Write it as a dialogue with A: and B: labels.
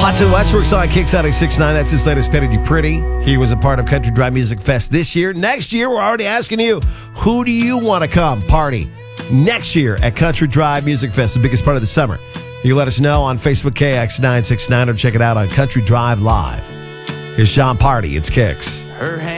A: Watson Westbrook's on Kicks out at 6'9". That's his latest Petted You Pretty. He was a part of Country Drive Music Fest this year. Next year, we're already asking you, who do you want to come party next year at Country Drive Music Fest, the biggest part of the summer? You let us know on Facebook KX969 or check it out on Country Drive Live. Here's Sean Party. It's Kicks.